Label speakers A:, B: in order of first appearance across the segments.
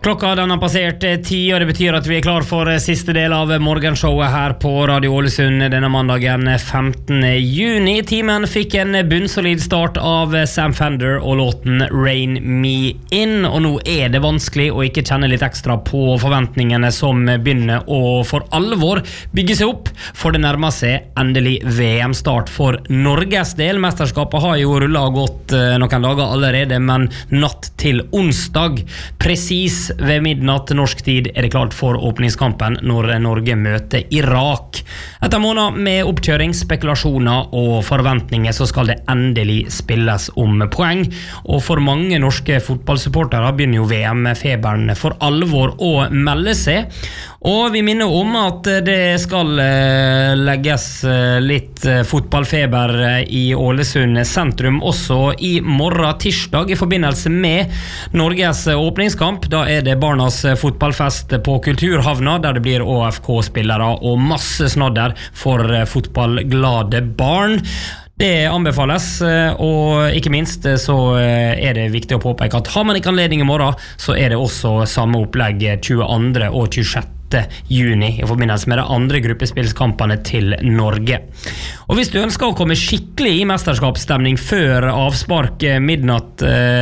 A: Klokka den har passert 10, og det betyr at vi klar for siste del av morgenshowet her på Radio Ålesund denne mandagen 15. juni. Timen fikk en bunnsolid start av Sam Fender og låten Rain Me In, og nå det vanskelig å ikke kjenne litt ekstra på forventningene som begynner å for alvor bygge seg opp, for det nærmer seg endelig VM-start for Norges del. Mesterskapet har jo rullet og gått noen dager allerede, men natt til onsdag, precis ved midnatt norsk tid, det klart for åpningskampen når Norge møter Irak. Etter måneder med oppkjøring, spekulasjoner og forventninger så skal det endelig spilles om poeng, og for mange norske fotballsupportere begynner jo VM-feberen for alvor å melde seg, og vi minner om at det skal legges litt fotballfeber i Ålesund sentrum også i morgen tirsdag i forbindelse med Norges åpningskamp. Da det barnas fotballfest på Kulturhavna, der det blir ÅFK-spillere og masse snadder for fotballglade barn. Det anbefales, og ikke minst så det viktig å påpeke at har man ikke anledning i morgen, så det også samme opplegg 22. og 26. juni i forbindelse med de andre gruppespillskampene til Norge. Og hvis du ønsker å komme skikkelig i mesterskapsstemning før avspark midnatt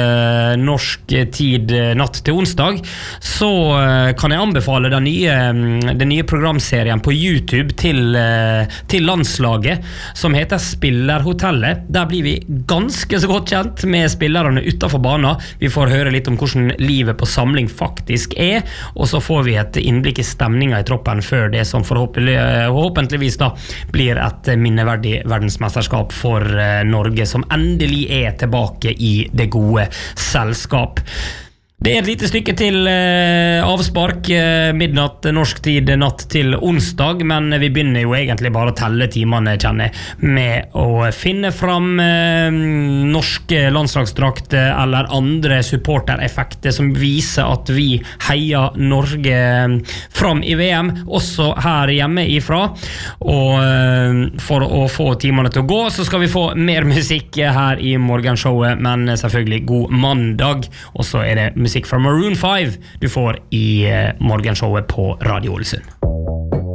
A: norsk tid natt til onsdag, så kan jeg anbefale den nye programserien på YouTube til landslaget som heter Spillerhotellet. Der blir vi ganske så godt kjent med spillerne utenfor banen. Vi får høre litt om hvordan livet på samling faktisk og så får vi et innblikk i stemninga i troppen før det som forhåpentligvis da blir et minneverdig verdensmesterskap for Norge, som endelig tilbake i det gode selskap. Det et lite stykke til avspark midnatt norsk tid natt til onsdag, men vi begynner jo egentlig bare å telle timene, kjenner jeg, med å finne fram norske landslagsdrakt eller andre supportereffekter som viser at vi heier Norge fram i VM, også her hjemme ifra. Og for å få timene til å gå, så skal vi få mer musikk her i morgenshowet, men selvfølgelig god mandag, og så det musikk fra Maroon 5 du får i morgenshowet på Radio Ålesund.